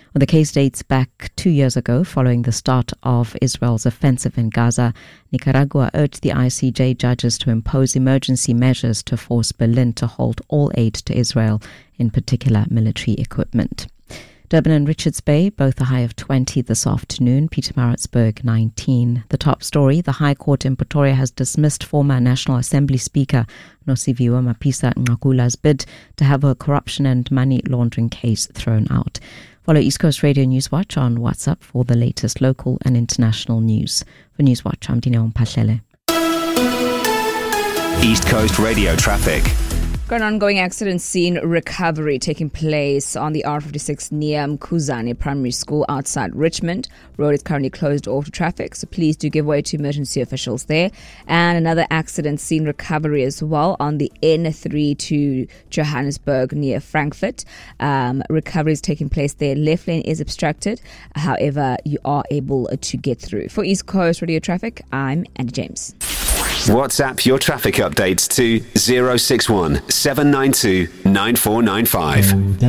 Well, the case dates back 2 years ago following the start of Israel's offensive in Gaza. Nicaragua urged the ICJ judges to impose emergency measures to force Berlin to halt all aid to Israel, in particular military equipment. Durban and Richards Bay, both a high of 20 this afternoon. Pietermaritzburg, 19. The top story, the High Court in Pretoria has dismissed former National Assembly Speaker Nosiviwe Mapisa-Nqakula's bid to have her corruption and money laundering case thrown out. Follow East Coast Radio Newswatch on WhatsApp for the latest local and international news. For Newswatch, I'm Dineo Mphahlele. East Coast Radio traffic. Got an ongoing accident scene recovery taking place on the R56 near Mkhuzane Primary School outside Richmond. Road is currently closed off to traffic, so please do give way to emergency officials there. And another accident scene recovery as well on the N3 to Johannesburg near Frankfurt. Recovery is taking place there. Left lane is obstructed. However, you are able to get through. For East Coast Radio Traffic, I'm Andy James. WhatsApp your traffic updates to 061 792 9495.